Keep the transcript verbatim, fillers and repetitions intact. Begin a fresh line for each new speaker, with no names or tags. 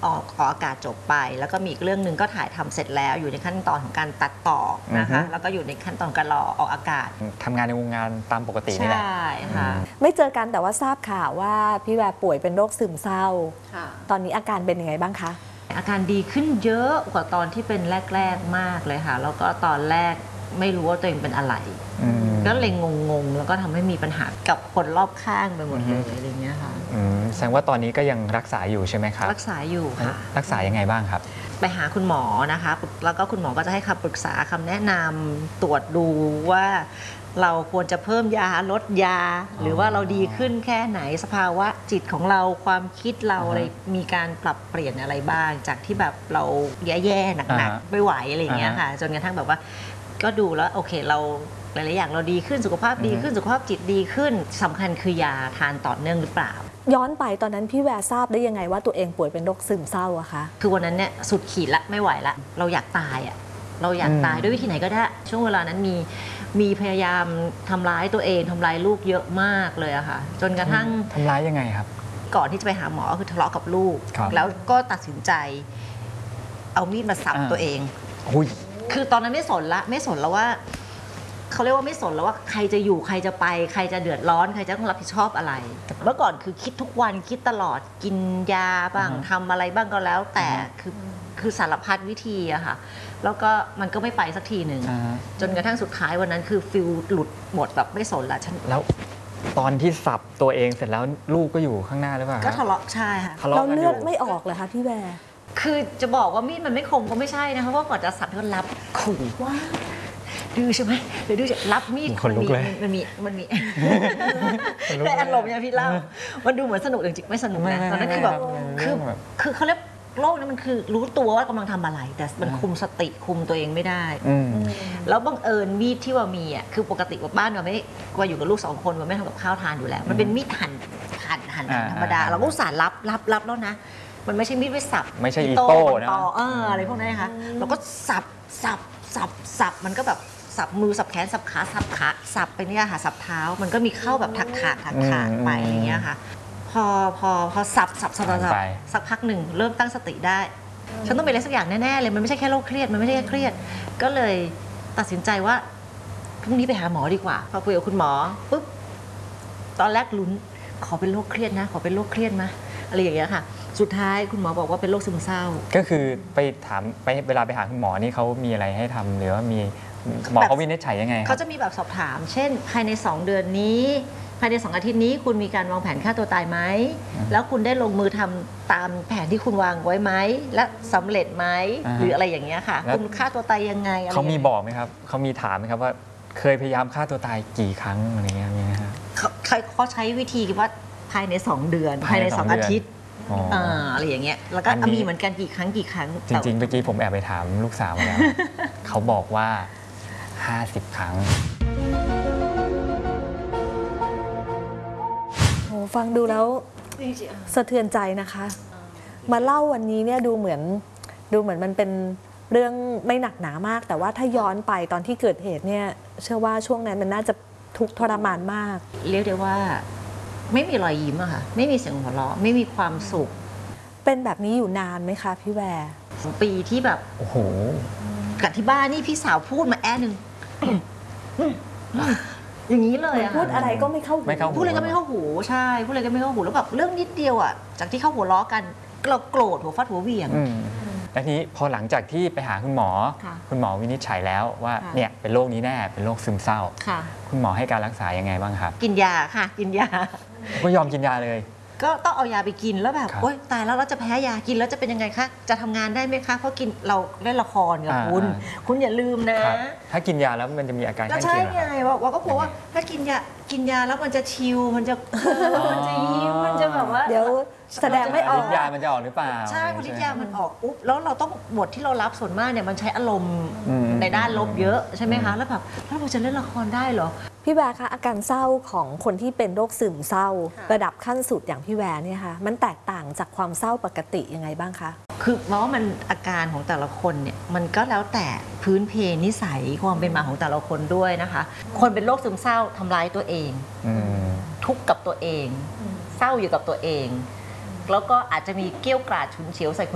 ออกออกอากาศจบไปแล้วก็มีอีกเรื่องหนึ่งก็ถ่ายทำเสร็จแล้วอยู่ในขั้นตอนของการตัดต่อนะคะแล้วก็อยู่ในขั้นตอนการรอออกอากาศ
ทำงานในวงงานตามปกตินี่แหละ
ใช่ค่ะ
ไม่เจอกันแต่ว่าทราบข่าวว่าพี่แวร์ป่วยเป็นโรคซึมเศร้าตอนนี้อาการเป็นยังไงบ้างคะ
อาการดีขึ้นเยอะกว่าตอนที่เป็นแรกๆมากเลยค่ะแล้วก็ตอนแรกไม่รู้ว่าตัวเองเป็นอะไรก็เลยงงๆแล้วก็ทำให้มีปัญหากับคนรอบข้างไปหมดเลยอะไรเงี้ยค่ะ
แสดงว่าตอนนี้ก็ยังรักษาอยู่ใช่ไหมครับ
รักษาอยู่ค่ะ
รักษายังไงบ้างครับ
ไปหาคุณหมอนะคะแล้วก็คุณหมอก็จะให้คำปรึกษาคำแนะนำตรวจดูว่าเราควรจะเพิ่มยาลดยาหรือว่าเราดีขึ้นแค่ไหนสภาวะจิตของเราความคิดเราอะไรมีการปรับเปลี่ยนอะไรบ้างจากที่แบบเราแย่ๆหนักๆไม่ไหวอะไรอย่างเงี้ยค่ะจนกระทั่งแบบว่าก็ดูแล้วโอเคเราหลายๆอย่างเราดีขึ้นสุขภาพดีขึ้นสุขภาพจิตดีขึ้นสำคัญคือยาทานต่อเนื่องหรือเปล่า
ย้อนไปตอนนั้นพี่แวร์ทราบได้ยังไงว่าตัวเองป่วยเป็นโรคซึมเศร้าอะคะ
คือวันนั้นเนี่ยสุดขีดละไม่ไหวละเราอยากตายอะเราอยากตายด้วยวิธีไหนก็ได้ช่วงเวลานั้นมีมีพยายามทำร้ายตัวเองทำร้ายลูกเยอะมากเลยอะค่ะจนกระทั่ง
ทำร้ายยังไงครับ
ก่อนที่จะไปหาหมอคือทะเลาะกับลูกแล้วก็ตัดสินใจเอามีดมาสับตัวเองคือตอนนั้นไม่สนละไม่สนแล้วว่าเขาเรียกว่าไม่สนแล้วว่าใครจะอยู่ใครจะไปใครจะเดือดร้อนใครจะต้องรับผิดชอบอะไรเมื่อก่อนคือคิดทุกวันคิดตลอดกินยาบ้างทำอะไรบ้างก็แล้วแต่คือคือสารพัดวิธีอะค่ะแล้วก็มันก็ไม่ไปสักทีหนึ่งจนกระทั่งสุดท้ายวันนั้นคือฟิลหลุดหมดแบบไม่สนละฉัน
แล้วตอนที่สับตัวเองเสร็จแล้วลูกก็อยู่ข้างหน้าหรือเปล่า
ก็ทะเลาะใช่ค่ะ
เราเลือดไม่ออกเลยคะพี่แวร์
คือจะบอกว่ามีดมันไม่คมก็ไม่ใช่นะคะเพราะก่อนจะสับก็รับขู่ว่าดื้อใช่ไหมหรือดื้อจะรับมีด
มันมี
มันมีมันมีแต่อารมณ์อย่างพี่เล่ามันดูเหมือนสนุกจริงๆไม่สนุกนะตอนนั้นคือแบบคือคือเขาเรียกโลกนั้นมันคือรู้ตัวว่ากำลังทำอะไรแต่มันคุมสติคุมตัวเองไม่ได้แล้วบังเอิญมีดที่ว่ามีอ่ะคือปกติว่าบ้านเราไม่ว่าอยู่กับลูกสองคนว่าไม่ทำกับข้าวทานอยู่แล้วมันเป็นมีดหั่นหั่นหั่นธรรมดาเราก็สารรับรับรับแล้วนะมันไม่ใช่มีดไว้สับ
ไม่ใช่อีโต้นะ
เอออะไรพวกนั้นนะคะเราก็สับสับสับสับมันก็แบบสับมือสับแขนสับขาสับขาสับไปเนี่ยค่ะสับเท้ามันก็มีเข้าแบบถักถากถักถากไปอย่างเงี้ยค่ะพอพอพอสับสับสับสับสักพักหนึ่งเริ่มตั้งสติได้ฉันต้องเป็นอะไรสักอย่างแน่ๆเลยมันไม่ใช่แค่โรคเครียดมันไม่ใช่แค่เครียดก็เลยตัดสินใจว่าพรุ่งนี้ไปหาหมอดีกว่าพอคุยกับคุณหมอปุ๊บตอนแรกลุ้นขอเป็นโรคเครียดนะขอเป็นโรคเครียดไหมอะไรอย่างเงี้ยค่ะสุดท้ายคุณหมอบอกว่าเป็นโรคซึมเศร้า
ก็คือไปถามไปเวลาไปหาคุณหมอนี่เขามีอะไรให้ทำหรือว่ามีหมอเขาวินิจฉัยยังไง
เขาจะมีแบบสอบถามเช่นภายในสองเดือนนี้ภายในสองอาทิตย์นี้คุณมีการวางแผนฆ่าตัวตายไหมแล้วคุณได้ลงมือทำตามแผนที่คุณวางไว้ไหมและสำเร็จไหมหรืออะไรอย่างเงี้ยค่ะคุณฆ่าตัวตายยังไง
เขามีบอกไหมครับเขามีถามไหมครับว่าเคยพยายามฆ่าตัวตายกี่ครั้งอะไรเงี้ยมีไหมครับ
เขาใช้วิธีว่าภายในสองเดือนภายในสองอาทิตย์อะไรอย่างเงี้ยแล้วก็มีเหมือนกันกี่ครั้งกี่ครั้ง
จริงๆเมื่อกี้ผมแอบไปถามลูกสาวมาแล้วเขาบอกว่าห้าสิบครั้ง
โอ้ฟังดูแล้วสะเทือนใจนะคะมาเล่าวันนี้เนี่ยดูเหมือนดูเหมือนมันเป็นเรื่องไม่หนักหนามากแต่ว่าถ้าย้อนไปตอนที่เกิดเหตุเนี่ยเชื่อว่าช่วงนั้นมันน่าจะทุกข์ทรมานมาก
เรียกได้ว่าไม่มีรอยยิ้มอะค่ะไม่มีเสียงหัวเราะไม่มีความสุข
เป็นแบบนี้อยู่นานไหมคะพี่แวร์
ปีที่แบบ
โอ้โห
กับที่บ้านนี่พี่สาวพูดมาแอะหนึ่งอย่างนี้เลยอะ
พูดอะไรก็ไม่เข้าหู
พูดอะไรก็ไม่เข้าหูใช่พูดอะไรก็ไม่เข้าหูแล้วแบบเรื่องนิดเดียวอะจากที่เข้าหัวล้อกันเราโกรธหัวฟาดหัวเวี่ยง
และทีนี้พอหลังจากที่ไปหาคุณหมอคุณหมอวินิจฉัยแล้วว่าเนี่ยเป็นโรคนี้แน่เป็นโรคซึมเศร้าคุณหมอให้การรักษายังไงบ้างครับ
กินยาค่ะกินยา
ก็ยอมกินยาเลย
ก็ต้องเอายาไปกินแล้วแบบโอ๊ยตายแล้วเราจะแพ้ยากินแล้วจะเป็นยังไงคะจะทำงานได้ไหมคะเพราะกินเราเล่นละครกับคุณคุณอย่าลืมนะ
ถ้ากินยาแล้วมันจะมีอาการ
ข้างเคียงใช่ไงว่าก็กลัวว่าถ้ากินยากินยาแล้วมันจะชิลมันจะมันจะยิ้มมันจะแบบว่า
เดี๋ยวแสดงไม่ออก
ฤทธิ์ยามันจะออกหรือเปล่า
ใช่พอฤทธิ์ยามันออกปุ๊บแล้วเราต้องบทที่เรารับส่วนมากเนี่ยมันใช้อารมณ์ในด้านลบเยอะใช่ไหมคะแล้วแบบแล้วเราจะเล่นละครได้เหรอ
พี่แวร์คะอาการเศร้าของคนที่เป็นโรคซึมเศร้าระดับขั้นสุดอย่างพี่แวร์เนี่ยค่ะมันแตกต่างจากความเศร้าปกติยังไงบ้างคะ
คือเพราะว่ามันอาการของแต่ละคนเนี่ยมันก็แล้วแต่พื้นเพนิสัยความเป็นมาของแต่ละคนด้วยนะคะคนเป็นโรคซึมเศร้าทำร้ายตัวเองทุกข์กับตัวเองเศร้าอยู่กับตัวเองแล้วก็อาจจะมีเกี้ยวกราดฉุนเฉียวใส่คน